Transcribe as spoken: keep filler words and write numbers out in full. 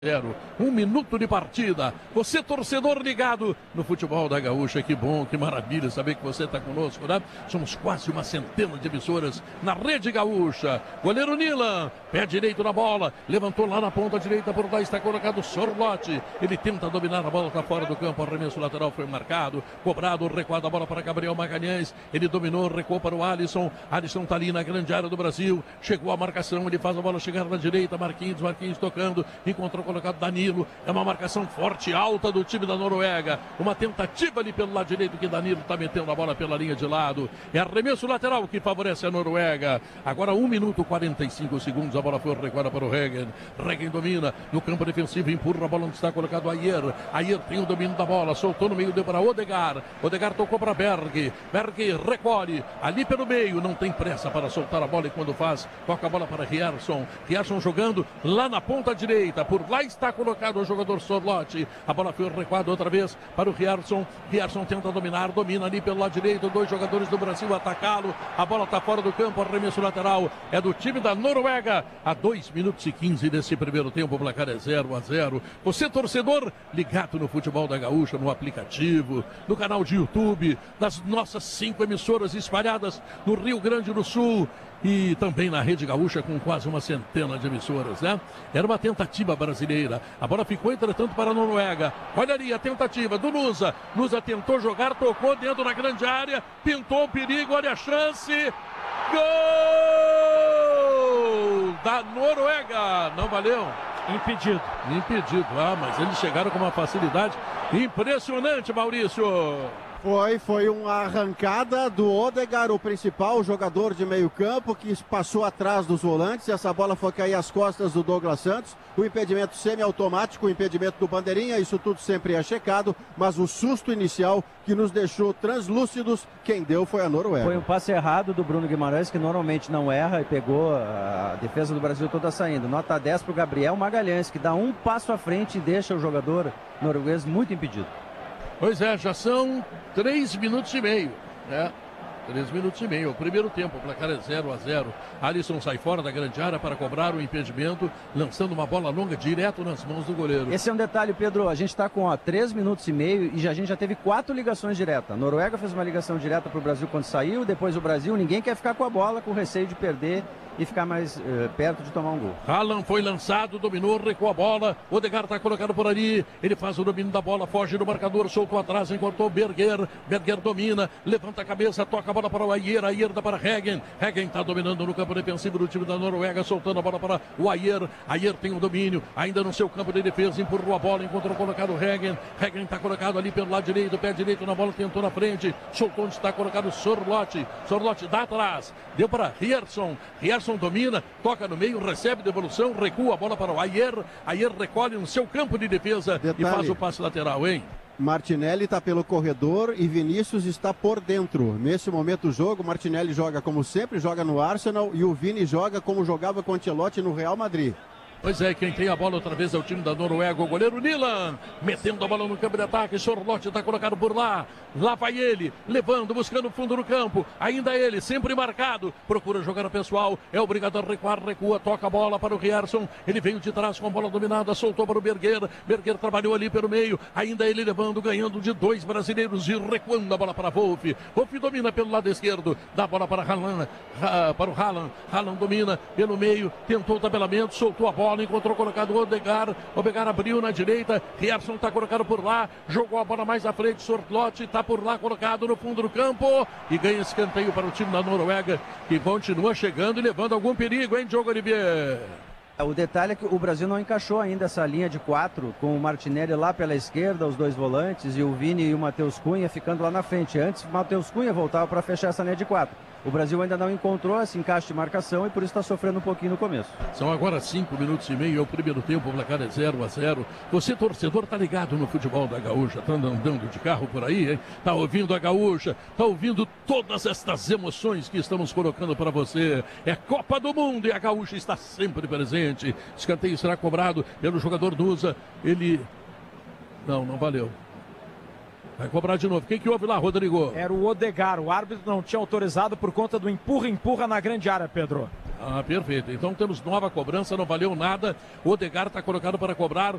Zero. Um minuto de partida. Você, torcedor ligado no futebol da Gaúcha, que bom, que maravilha saber que você está conosco, né? Somos quase uma centena de emissoras na Rede Gaúcha. Goleiro Nilan, pé direito na bola, levantou lá na ponta direita, por lá está colocado Sorlotti. Ele tenta dominar a bola, está fora do campo, arremesso lateral foi marcado, cobrado, recuado a bola para Gabriel Magalhães. Ele dominou, recuou para o Alisson. Alisson está ali na grande área do Brasil. Chegou a marcação, ele faz a bola chegar na direita. Marquinhos, Marquinhos tocando, encontrou colocado Danilo, é uma marcação forte, alta do time da Noruega, uma tentativa ali pelo lado direito que Danilo está metendo a bola pela linha de lado, é arremesso lateral que favorece a Noruega. Agora um minuto e quarenta e cinco segundos, a bola foi recuada para o Regen. Regen domina no campo defensivo, empurra a bola onde está colocado Ayer. Ayer tem o domínio da bola, soltou no meio, deu para Odegaard. Odegaard tocou para Berg, Berg recolhe ali pelo meio, não tem pressa para soltar a bola e quando faz, toca a bola para Rierson. Rierson jogando lá na ponta direita, por lá está colocado o jogador Sorlotti. A bola foi recuada outra vez para o Rierson. Rierson tenta dominar, domina ali pelo lado direito. Dois jogadores do Brasil atacá-lo. A bola está fora do campo, arremesso lateral. É do time da Noruega. A dois minutos e quinze desse primeiro tempo, o placar é zero a zero. Você, torcedor, ligado no futebol da Gaúcha, no aplicativo, no canal de YouTube, das nossas cinco emissoras espalhadas no Rio Grande do Sul. E também na Rede Gaúcha com quase uma centena de emissoras, né? Era uma tentativa brasileira. A bola ficou, entretanto, para a Noruega. Olha ali a tentativa do Nusa. Nusa tentou jogar, tocou dentro da grande área, pintou o perigo, olha a chance. Gol da Noruega. Não valeu? Impedido. Impedido. Ah, mas eles chegaram com uma facilidade impressionante, Maurício. Foi, foi uma arrancada do Odegaard, o principal jogador de meio campo, que passou atrás dos volantes. Essa bola foi cair às costas do Douglas Santos. O impedimento semiautomático, o impedimento do bandeirinha, isso tudo sempre é checado. Mas o susto inicial que nos deixou translúcidos, quem deu foi a Noruega. Foi um passe errado do Bruno Guimarães, que normalmente não erra, e pegou a defesa do Brasil toda saindo. Nota dez para o Gabriel Magalhães, que dá um passo à frente e deixa o jogador norueguês muito impedido. Pois é, já são três minutos e meio, né? Três minutos e meio, o primeiro tempo, o placar é zero a zero. Alisson sai fora da grande área para cobrar o impedimento, lançando uma bola longa direto nas mãos do goleiro. Esse é um detalhe, Pedro, a gente está com ó, três minutos e meio e já, a gente já teve quatro ligações diretas. A Noruega fez uma ligação direta para o Brasil quando saiu, depois o Brasil, ninguém quer ficar com a bola, com receio de perder e ficar mais uh, perto de tomar um gol. Haaland foi lançado, dominou, recuou a bola, Odegaard está colocado por ali, ele faz o domínio da bola, foge do marcador, soltou atrás, encortou Berger, Berger domina, levanta a cabeça, toca a bola para o Ayer, Ayer dá para Regen, Regen está dominando no campo defensivo do time da Noruega, soltando a bola para o Ayer, Ayer tem o domínio, ainda no seu campo de defesa, empurrou a bola, encontrou colocado Regen, Regen está colocado ali pelo lado direito, pé direito na bola, tentou na frente, soltou onde está colocado Sorlotti, Sorlotti dá atrás, deu para Rierson, Rierson domina, toca no meio, recebe devolução, recua a bola para o Ayer, Ayer recolhe no seu campo de defesa. Detalhe. E faz o passe lateral, hein? Martinelli está pelo corredor e Vinícius está por dentro. Nesse momento do jogo, Martinelli joga como sempre, joga no Arsenal e o Vini joga como jogava com o Ancelotti no Real Madrid. Pois é, quem tem a bola outra vez é o time da Noruega, o goleiro Nilan, metendo a bola no campo de ataque, Sorlotti está colocado por lá, lá vai ele, levando, buscando o fundo do campo, ainda ele, sempre marcado, procura jogar o pessoal, é obrigado a recuar, recua, toca a bola para o Rierson, ele veio de trás com a bola dominada, soltou para o Berger, Berger trabalhou ali pelo meio, ainda ele levando, ganhando de dois brasileiros e recuando a bola para Wolff, Wolff domina pelo lado esquerdo, dá a bola para Haaland, para o Haaland, Haaland domina pelo meio, tentou o tabelamento, soltou a bola, encontrou colocado o Odegaard, Odegaard abriu na direita, Rierson está colocado por lá, jogou a bola mais à frente, Sorlotti está por lá colocado no fundo do campo e ganha escanteio para o time da Noruega, que continua chegando e levando algum perigo, hein, Diogo Olivier? O detalhe é que o Brasil não encaixou ainda essa linha de quatro, com o Martinelli lá pela esquerda, os dois volantes, e o Vini e o Matheus Cunha ficando lá na frente. Antes, o Matheus Cunha voltava para fechar essa linha de quatro. O Brasil ainda não encontrou esse encaixe de marcação e por isso está sofrendo um pouquinho no começo. São agora cinco minutos e meio, é o primeiro tempo, o placar é zero a zero. Você, torcedor, tá ligado no futebol da Gaúcha, tá andando de carro por aí, hein? Tá ouvindo a Gaúcha, tá ouvindo todas estas emoções que estamos colocando para você. É Copa do Mundo e a Gaúcha está sempre presente. Escanteio será cobrado pelo jogador Nusa. Ele... Não, não valeu. Vai cobrar de novo. Quem que houve lá, Rodrigo? Era o Odegaard. O árbitro não tinha autorizado por conta do empurra-empurra na grande área, Pedro. Ah, perfeito. Então temos nova cobrança, não valeu nada. O Odegar está colocado para cobrar